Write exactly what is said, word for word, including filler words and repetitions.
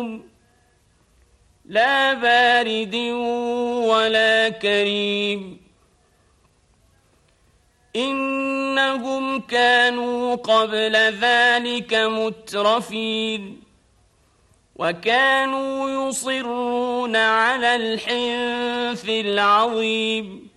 لا بارد ولا كريم إنهم كانوا قبل ذلك مترفين وكانوا يصرون على الحنث العظيم